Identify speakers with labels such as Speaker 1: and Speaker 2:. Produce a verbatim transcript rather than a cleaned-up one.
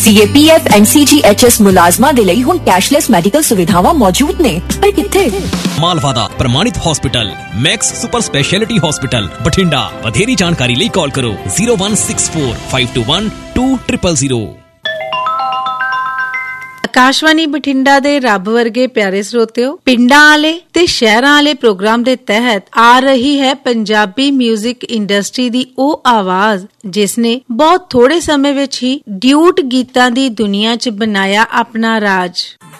Speaker 1: C A P F and ਸੀ ਜੀ H S ਮੁਲਾਜ਼ਮਾਂ ਦੇ ਲਈ ਹੁਣ ਕੈਸ਼ਲੈਸ ਮੈਡੀਕਲ ਸੁਵਿਧਾਵਾਂ ਮੌਜੂਦ ਨੇ, ਪਰ ਕਿੱਥੇ?
Speaker 2: ਮਾਲਵਾ ਦਾ ਪ੍ਰਮਾਣਿਤ hospital Max super speciality hospital Bathinda. ਵਧੇਰੀ ਜਾਣਕਾਰੀ ਲਈ ਕਾਲ ਕਰੋ zero one six four five two one two zero zero zero।
Speaker 3: Akashvani Bathinda ਦੇ ਰੱਬ ਵਰਗੇ ਪਿਆਰੇ ਸਰੋਤਿਓ, ਪਿੰਡਾਂ ਵਾਲੇ ਤੇ ਸ਼ਹਿਰਾਂ ਵਾਲੇ ਪ੍ਰੋਗਰਾਮ ਦੇ ਤਹਿਤ ਆ ਰਹੀ ਹੈ ਪੰਜਾਬੀ ਮਿਊਜ਼ਿਕ ਇੰਡਸਟਰੀ ਦੀ ਉਹ ਆਵਾਜ਼ ਜਿਸ ਨੇ ਬਹੁਤ ਥੋੜੇ ਸਮੇਂ ਵਿੱਚ ਹੀ ਡਿਊਟ ਗੀਤਾਂ ਦੀ ਦੁਨੀਆ 'ਚ ਬਣਾਇਆ ਆਪਣਾ ਰਾਜ।